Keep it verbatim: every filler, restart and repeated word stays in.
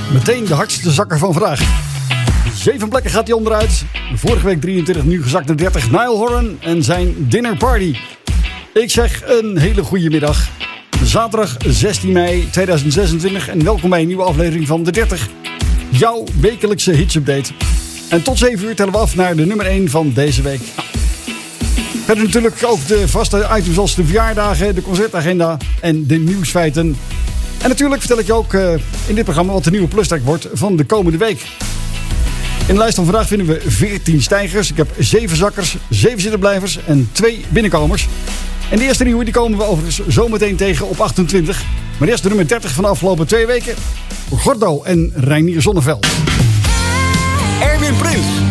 Meteen de hardste zakker van vandaag. Zeven plekken gaat hij onderuit. Vorige week drieëntwintig, nu gezakt naar dertig. Niall Horan en zijn Dinner Party. Ik zeg een hele goede middag. Zaterdag zestien mei tweeduizend zesentwintig. En welkom bij een nieuwe aflevering van de dertig. Jouw wekelijkse hitsupdate. En tot zeven uur tellen we af naar de nummer één van deze week. Nou, verder natuurlijk ook de vaste items als de verjaardagen, de concertagenda en de nieuwsfeiten. En natuurlijk vertel ik je ook uh, in dit programma wat de nieuwe plustrack wordt van de komende week. In de lijst van vandaag vinden we veertien stijgers. Ik heb zeven zakkers, zeven zittenblijvers en twee binnenkomers. En de eerste nieuwe die komen we overigens zo meteen tegen op achtentwintig. Maar eerst de nummer dertig van de afgelopen twee weken. Gordo en Reinier Zonneveld. Erwin Prins.